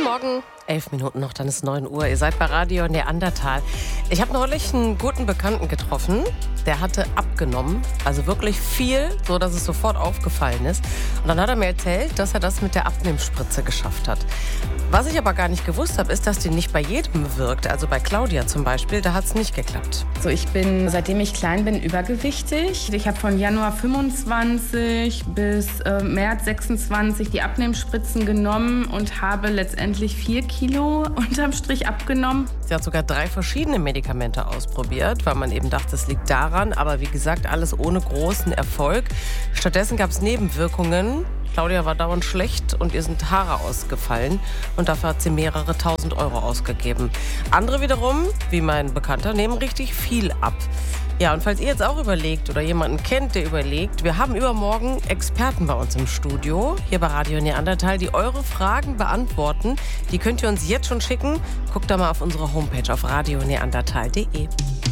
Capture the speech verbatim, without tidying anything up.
Guten Morgen. Elf Minuten noch, dann ist neun Uhr. Ihr seid bei Radio Neandertal. Ich habe neulich einen guten Bekannten getroffen. Der hatte abgenommen, also wirklich viel, so dass es sofort aufgefallen ist. Und dann hat er mir erzählt, dass er das mit der Abnehmspritze geschafft hat. Was ich aber gar nicht gewusst habe, ist, dass die nicht bei jedem wirkt. Also bei Claudia zum Beispiel, da hat es nicht geklappt. So, ich bin, seitdem ich klein bin, übergewichtig. Ich habe von Januar fünfundzwanzig bis äh, März sechsundzwanzig die Abnehmspritzen genommen und habe letztendlich vier Kilo unterm Strich abgenommen. Sie hat sogar drei verschiedene Medikamente ausprobiert, weil man eben dachte, es liegt daran. Aber wie gesagt, alles ohne großen Erfolg. Stattdessen gab es Nebenwirkungen. Claudia war dauernd schlecht und ihr sind Haare ausgefallen. Und dafür hat sie mehrere tausend Euro ausgegeben. Andere wiederum, wie mein Bekannter, nehmen richtig viel ab. Ja, und falls ihr jetzt auch überlegt oder jemanden kennt, der überlegt, wir haben übermorgen Experten bei uns im Studio, hier bei Radio Neandertal, die eure Fragen beantworten. Die könnt ihr uns jetzt schon schicken. Guckt da mal auf unsere Homepage auf radio neandertal punkt de.